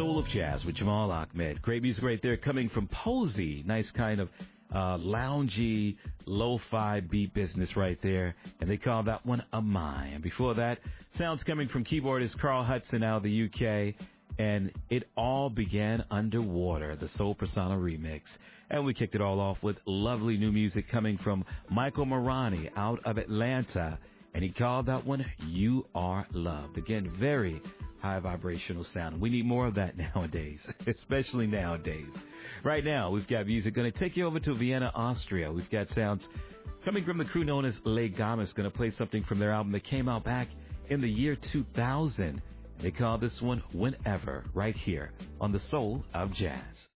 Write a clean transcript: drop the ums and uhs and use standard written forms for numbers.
Soul of Jazz with Jamal Ahmed. Great music right there coming from Posey. Nice kind of loungy, lo-fi beat business right there. And they call that one A My. And before that, sounds coming from keyboardist Carl Hudson out of the UK. And it all began underwater, the Soul Persona remix. And we kicked it all off with lovely new music coming from Michael Morani out of Atlanta. And he called that one You Are Loved. Again, very high vibrational sound. We need more of that nowadays, especially nowadays. Right now, we've got music going to take you over to Vienna, Austria. We've got sounds coming from the crew known as Les Gamas, going to play something from their album that came out back in the year 2000. They call this one Whenever, right here on the Soul of Jazz.